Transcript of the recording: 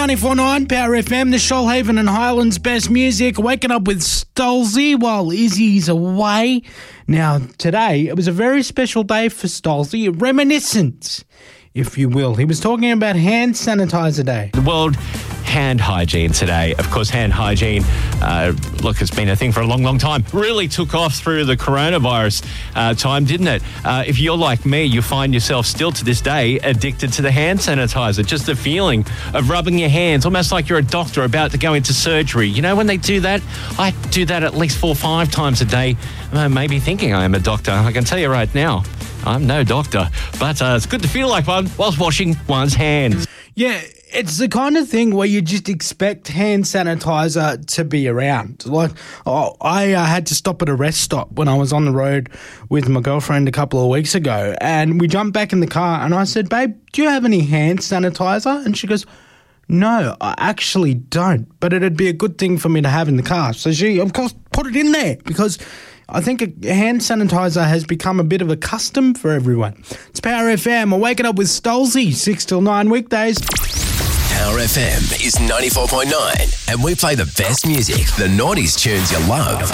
94.9 Power FM, the Shoalhaven and Highlands best music. Waking up with Stolzy while Izzy's away. Now, today, it was a very special day for Stolzy, reminiscence, if you will. He was talking about Hand Sanitizer Day. The World Hand Hygiene today. Of course, hand hygiene, it's been a thing for a long, long time. Really took off through the coronavirus time, didn't it? If you're like me, you find yourself still to this day addicted to the hand sanitizer. Just the feeling of rubbing your hands, almost like you're a doctor about to go into surgery. You know, when they do that, I do that at least 4 or 5 times a day, maybe thinking I am a doctor. I can tell you right now, I'm no doctor, but it's good to feel like one whilst washing one's hands. Yeah, it's the kind of thing where you just expect hand sanitizer to be around. I had to stop at a rest stop when I was on the road with my girlfriend a couple of weeks ago, and we jumped back in the car, and I said, "Babe, do you have any hand sanitizer?" And she goes, "No, I actually don't, but it'd be a good thing for me to have in the car." So she, of course, put it in there because I think a hand sanitizer has become a bit of a custom for everyone. It's Power FM. We're waking up with Stolzy, 6 till 9 weekdays. Power FM is 94.9, and we play the best music, the 90s tunes you love.